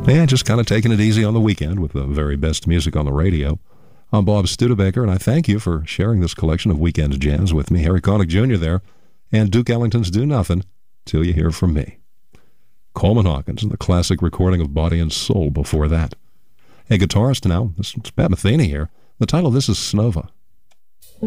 Yeah, just kind of taking it easy on the weekend with the very best music on the radio. I'm Bob Studebaker, and I thank you for sharing this collection of weekend jams with me. Harry Connick Jr. there, and Duke Ellington's Do Nothing Till You Hear From Me. Coleman Hawkins and the classic recording of Body and Soul before that. A guitarist now, this is Pat Metheny here. The title of this is Snova.